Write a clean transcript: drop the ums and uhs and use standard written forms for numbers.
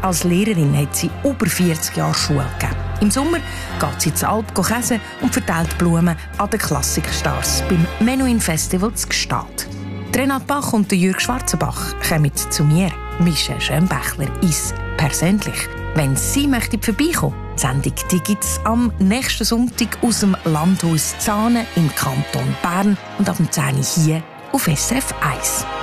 Als Lehrerin hat sie über 40 Jahre Schule gegeben. Im Sommer geht sie zur Alp käsen und verteilt Blumen an den Klassikerstars beim Menuhin Festival zu Gstaad. Renate Bach und Jürg Schwarzenbach kommen zu mir, Michelle Schönbächler, ins Persönlich. Wenn Sie möchten vorbeikommen, die Sendung gibt es am nächsten Sonntag aus dem Landhaus Zahnen im Kanton Bern und ab dem 10 Uhr hier auf SRF 1.